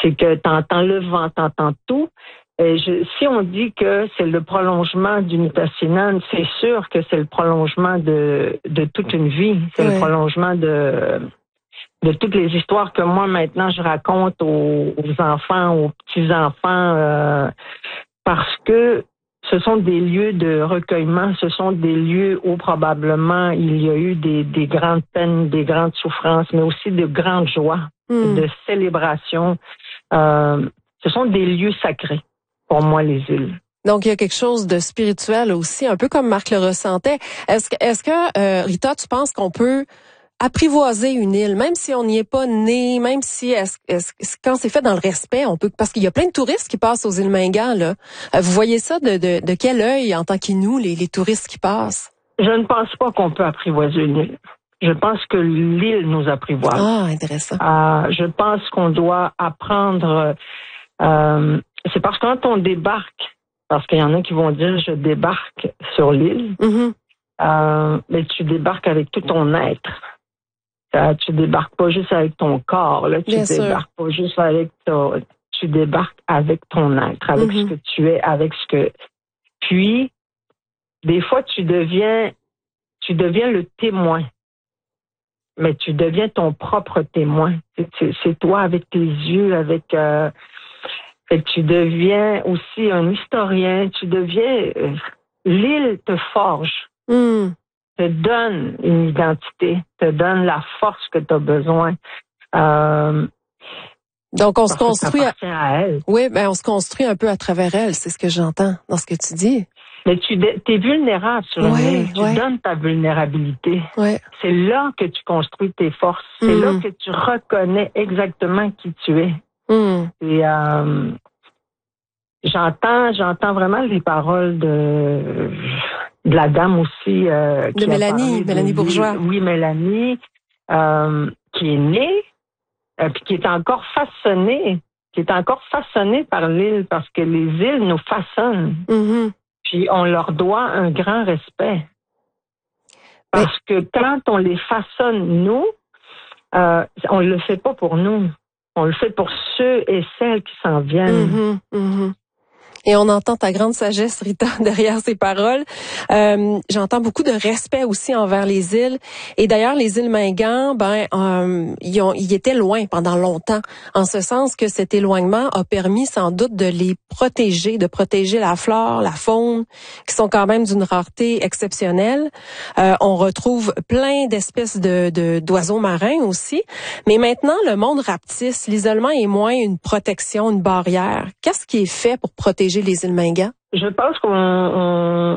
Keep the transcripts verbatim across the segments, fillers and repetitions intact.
c'est que t'entends le vent, t'entends tout. Et je, si on dit que c'est le prolongement du Nitassinan, c'est sûr que c'est le prolongement de, de toute une vie. C'est ouais. le prolongement de, de toutes les histoires que moi, maintenant, je raconte aux, aux enfants, aux petits-enfants, euh, parce que ce sont des lieux de recueillement, ce sont des lieux où probablement il y a eu des, des grandes peines, des grandes souffrances, mais aussi de grandes joies, mm. de célébrations. Euh, ce sont des lieux sacrés, pour moi, les îles. Donc, il y a quelque chose de spirituel aussi, un peu comme Marc le ressentait. Est-ce que, est-ce que euh, Rita, tu penses qu'on peut apprivoiser une île, même si on n'y est pas né, même si est-ce, est-ce, quand c'est fait dans le respect, on peut, parce qu'il y a plein de touristes qui passent aux îles Mingan, là. Vous voyez ça de, de, de quel œil en tant qu'Inou, les, les touristes qui passent? Je ne pense pas qu'on peut apprivoiser une île. Je pense que l'île nous apprivoise. Ah, intéressant. Euh, je pense qu'on doit apprendre. Euh, c'est parce que quand on débarque, parce qu'il y en a qui vont dire je débarque sur l'île, mm-hmm. euh, mais tu débarques avec tout ton être. Euh, tu débarques pas juste avec ton corps, là. Tu Bien débarques sûr. pas juste avec ton, tu débarques avec ton être, avec mm-hmm. ce que tu es, avec ce que. Puis, des fois, tu deviens, tu deviens le témoin. Mais tu deviens ton propre témoin. C'est, c'est, c'est toi avec tes yeux, avec. Euh, et tu deviens aussi un historien. Tu deviens. Euh, l'île te forge. Mm. Te donne une identité, te donne la force que tu as besoin. Euh, Donc on se construit à... à elle. Oui, ben on se construit un peu à travers elle, c'est ce que j'entends dans ce que tu dis. Mais tu es vulnérable sur ouais, une île, tu ouais. donnes ta vulnérabilité. Ouais. C'est là que tu construis tes forces, c'est mm. là que tu reconnais exactement qui tu es. Mm. Et euh, j'entends, j'entends vraiment les paroles de de la dame aussi. Euh, de qui Mélanie, de Mélanie Bourgeois. Oui, Mélanie, euh, qui est née, euh, puis qui est encore façonnée, qui est encore façonnée par l'île, parce que les îles nous façonnent. Mm-hmm. Puis on leur doit un grand respect. Parce Mais... que quand on les façonne, nous, euh, on le fait pas pour nous. On le fait pour ceux et celles qui s'en viennent. Mm-hmm. Mm-hmm. Et on entend ta grande sagesse, Rita, derrière ces paroles. Euh, j'entends beaucoup de respect aussi envers les îles. Et d'ailleurs, les îles Mingan, ben, euh, ils, ont, ils étaient loin pendant longtemps, en ce sens que cet éloignement a permis sans doute de les protéger, de protéger la flore, la faune, qui sont quand même d'une rareté exceptionnelle. Euh, on retrouve plein d'espèces de, de d'oiseaux marins aussi. Mais maintenant, le monde rapetisse. L'isolement est moins une protection, une barrière. Qu'est-ce qui est fait pour protéger les îles Mingan? Je pense qu'on on,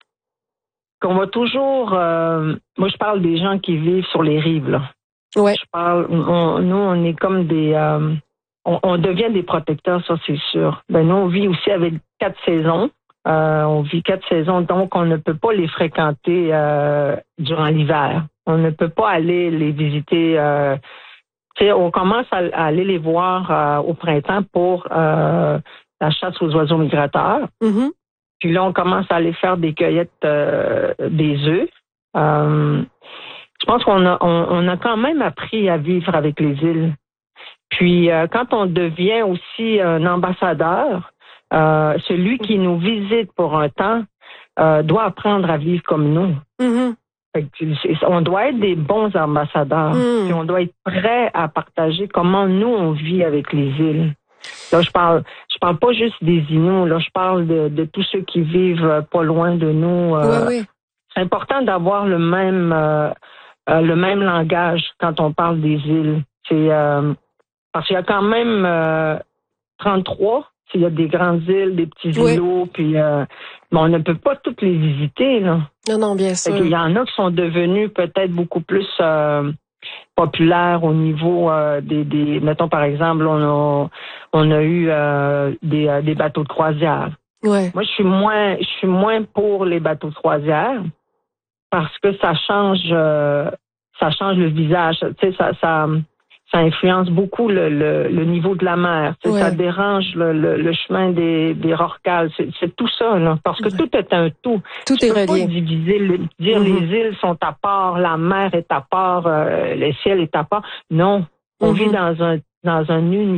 qu'on va toujours. Euh, moi, je parle des gens qui vivent sur les rives, là. Ouais. Je parle. On, nous, on est comme des. Euh, on, on devient des protecteurs, ça, c'est sûr. Ben, nous, on vit aussi avec quatre saisons. Euh, on vit quatre saisons, donc on ne peut pas les fréquenter euh, durant l'hiver. On ne peut pas aller les visiter. Euh, tu sais, on commence à, à aller les voir euh, au printemps pour. Euh, la chasse aux oiseaux migrateurs. Mm-hmm. Puis là, on commence à aller faire des cueillettes euh, des œufs. Euh, je pense qu'on a, on, on a quand même appris à vivre avec les îles. Puis, euh, quand on devient aussi un ambassadeur, euh, celui qui nous visite pour un temps euh, doit apprendre à vivre comme nous. Mm-hmm. Fait que, on doit être des bons ambassadeurs. Mm. Puis on doit être prêt à partager comment nous, on vit avec les îles. Là, je parle, je parle pas juste des Inuits, là, je parle de, de tous ceux qui vivent pas loin de nous. Euh, oui, oui. C'est important d'avoir le même, euh, euh, le même langage quand on parle des îles. C'est euh, parce qu'il y a quand même euh, trente-trois. Il y a des grandes îles, des petits oui. îlots, puis euh, bon, on ne peut pas toutes les visiter, là. Non, non, bien sûr. Il y en a qui sont devenus peut-être beaucoup plus euh, populaires au niveau euh, des, des, mettons par exemple, on a, on a eu euh, des, euh, des bateaux de croisière. Ouais. Moi, je suis moins, je suis moins pour les bateaux de croisière parce que ça change, euh, ça change le visage. Tu sais, ça, ça, ça influence beaucoup le, le, le niveau de la mer. Ouais. Ça dérange le, le, le chemin des, des rorquals. C'est, c'est tout ça, là, parce que ouais. tout est un tout. Tout tu est peux relié. Pas diviser, le, dire mm-hmm. les îles sont à part, la mer est à part, euh, le ciel est à part. Non, on mm-hmm. vit dans un dans un univers.